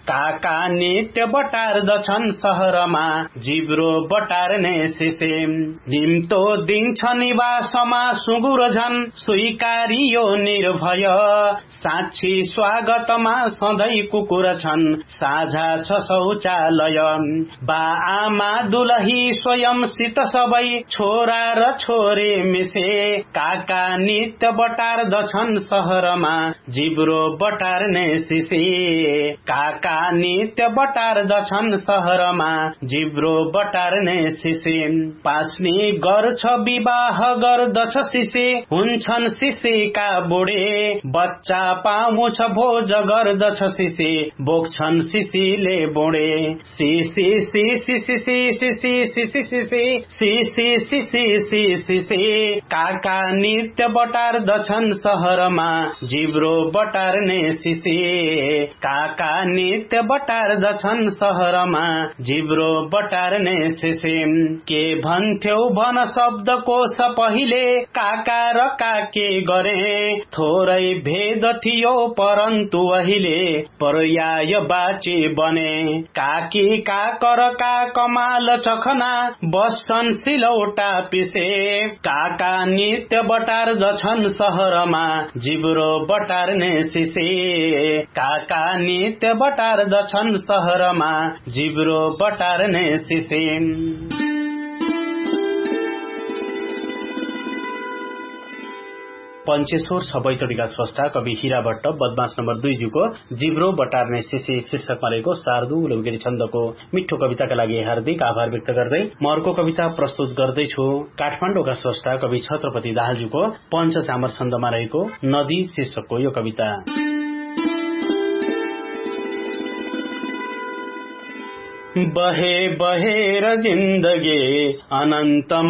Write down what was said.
काका नित्य बटार्दछन् सहरमा जिब्रो बटार्ने सिसे निम्तो दिन्छ निवासमा सुँगुर झन् स्वीकारियो निर्भय साक्षी स्वागतमा सधैँ कुकुर छन् साझा छ शौचालय बा आमा दुलही स्वयंसित सबै छोरा र छोरे मिसे काका नित्य बटार्दछन् सहरमा जिब्रो बटार्ने सिसे काका नित्य बटार्दछन् सहरमा जिब्रो बटार्ने सिसे पास्ने गर्छ विवाह गर्दछ सिसे हुन्छन् सिसेका बुढे बच्चा पाउँछ भोज गर्दछ सिसे बोक्छन् सिसीले बुढे cc cc cc cc cc cc cc cc cc काका नित्य बटार्दछन् सहरमा जिब्रो बटार्ने सिसे काका नित्य बटार्दछन् सहरमा जिब्रो बटार्ने सिसे के भन्थ्यौ भन शब्दकोश पहिले काका र काके गरे थोरै भेद थियो परन्तु अहिले पर्याय बाचे बने काकी काकर का कमाल चखना बस्छन् सिलौटा पिसे काका नित्य बटार्दछन् सहरमा जिब्रो बटार्ने सिसे काका नित्य बटार्दछन् सहरमा जिब्रो बटार्ने सिसे पञ्चेश्वर सबैतडीका स्रष्टा कवि हीरा भट्ट बदमाश नम्बर 2 जुको जिब्रो बटार्ने सिसी शीर्षकमा रहेको शार्दूल उगेरी छन्दको मिठो कविताका लागि हार्दिक आभार व्यक्त गर्दै म अर्को कविता प्रस्तुत गर्दैछु। काठमाडौँका स्रष्टा कवि छत्रपति दाहालजुको पञ्चचामर छन्दमा रहेको नदी शीर्षकको यो कविता। बहे बहेर जिन्दगी अनन्त